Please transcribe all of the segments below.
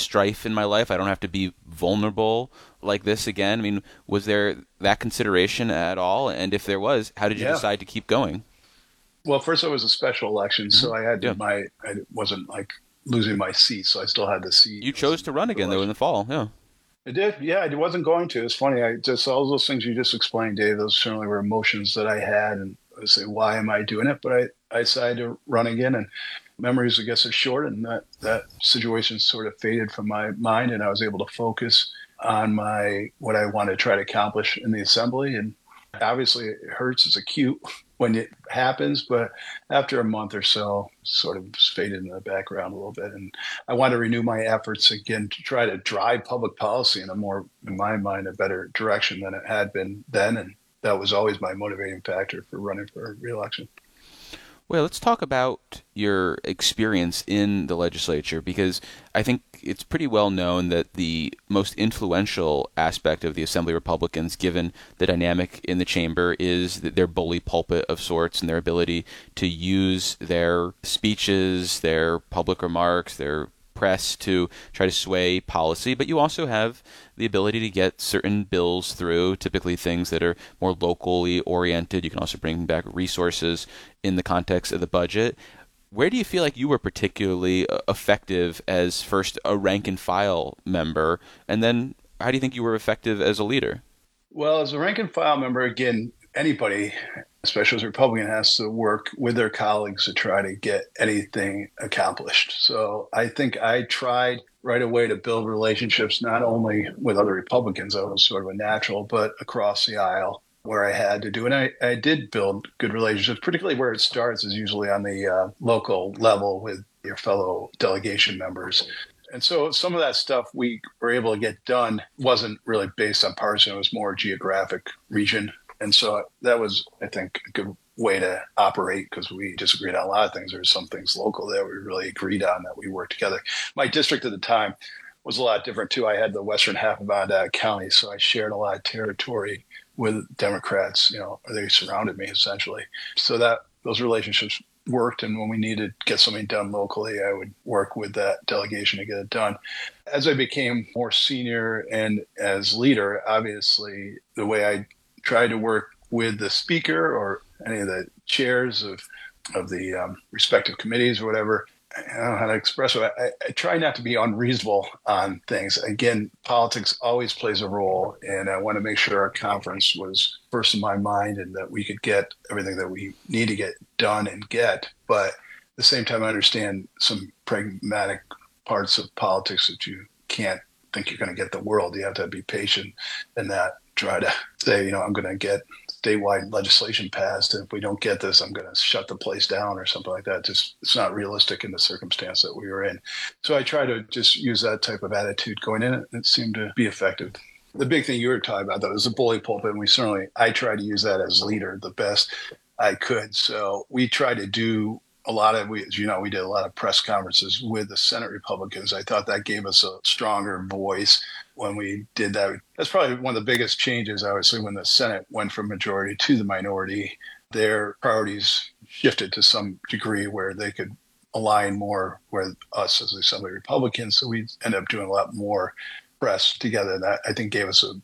strife in my life. I don't have to be vulnerable like this again. I mean, was there that consideration at all? And if there was, how did you Yeah. decide to keep going? Well, first it was a special election, Hmm. so I had Yeah. I wasn't like losing my seat, so I still had the seat. You It was chose an to run again, though, in election. the fall. Yeah. I did, yeah. I wasn't going to. It's funny. I just all those things you just explained, Dave. Those certainly were emotions that I had, and I say, why am I doing it? But I decided to run again, and memories, I guess, are short, and that situation sort of faded from my mind, and I was able to focus on my what I wanted to try to accomplish in the assembly. And obviously, it hurts. It's acute when it happens, but after a month or so, sort of faded in the background a little bit. And I want to renew my efforts again to try to drive public policy in a more, in my mind, a better direction than it had been then. And that was always my motivating factor for running for reelection. Well, let's talk about your experience in the legislature because I think it's pretty well known that the most influential aspect of the Assembly Republicans, given the dynamic in the chamber, is their bully pulpit of sorts and their ability to use their speeches, their public remarks, their press to try to sway policy, but you also have the ability to get certain bills through, typically things that are more locally oriented. You can also bring back resources in the context of the budget. Where do you feel like you were particularly effective as first a rank and file member, and then how do you think you were effective as a leader? Well, as a rank and file member, again, anybody, especially as a Republican, has to work with their colleagues to try to get anything accomplished. So I think I tried right away to build relationships not only with other Republicans, that was sort of a natural, but across the aisle where I had to do. And I did build good relationships, particularly where it starts is usually on the local level with your fellow delegation members. And so some of that stuff we were able to get done wasn't really based on partisan. It was more geographic region. And so that was, I think, a good way to operate because we disagreed on a lot of things. There were some things local that we really agreed on that we worked together. My district at the time was a lot different too. I had the western half of Onondaga County, so I shared a lot of territory with Democrats. You know, they surrounded me essentially. So that those relationships worked, and when we needed to get something done locally, I would work with that delegation to get it done. As I became more senior and as leader, obviously the way I tried to work with the speaker or any of the chairs of the respective committees or whatever, I don't know how to express it. I try not to be unreasonable on things. Again, politics always plays a role, and I want to make sure our conference was first in my mind and that we could get everything that we need to get done and get. But at the same time, I understand some pragmatic parts of politics that you can't think you're going to get the world. You have to be patient and not try to say, you know, I'm going to get statewide legislation passed, and if we don't get this, I'm going to shut the place down or something like that. Just it's not realistic in the circumstance that we were in. So I try to just use that type of attitude going in, and it seemed to be effective. The big thing you were talking about, though, is the bully pulpit, and I try to use that as leader the best I could. So we try to do a lot of, as you know, we did a lot of press conferences with the Senate Republicans. I thought that gave us a stronger voice when we did that. That's probably one of the biggest changes, obviously, when the Senate went from majority to the minority. Their priorities shifted to some degree where they could align more with us as the Assembly Republicans. So we ended up doing a lot more press together. That I think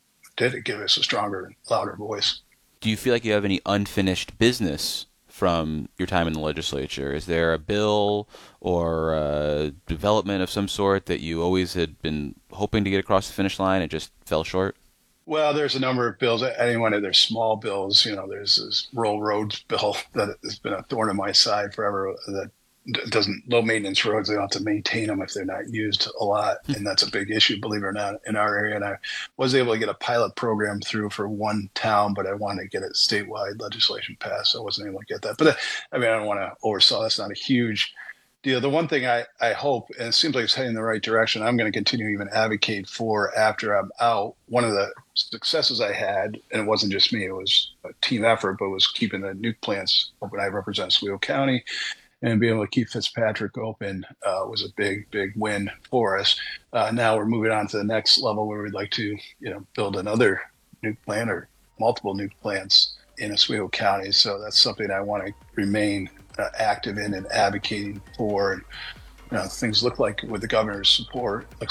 did give us a stronger, louder voice. Do you feel like you have any unfinished business from your time in the legislature? Is there a bill or a development of some sort that you always had been hoping to get across the finish line and just fell short? Well, there's a number of bills. Anyone of their small bills, you know, there's this rural roads bill that has been a thorn in my side forever. That doesn't low maintenance roads. They don't have to maintain them if they're not used a lot, and that's a big issue, believe it or not, in our area. And I was able to get a pilot program through for one town, but I wanted to get it statewide legislation passed, so I wasn't able to get that. But I mean, I don't want to oversell. That's not a huge deal. The one thing I hope, and it seems like it's heading in the right direction, I'm going to continue to even advocate for after I'm out. One of the successes I had, and it wasn't just me, it was a team effort, but it was keeping the nuke plants open. I represent Oswego County, and being able to keep Fitzpatrick open was a big, big win for us. Now we're moving on to the next level where we'd like to, you know, build another nuke plant or multiple nuke plants in Oswego County. So that's something I want to remain active in and advocating for. And, you know, things look like with the governor's support,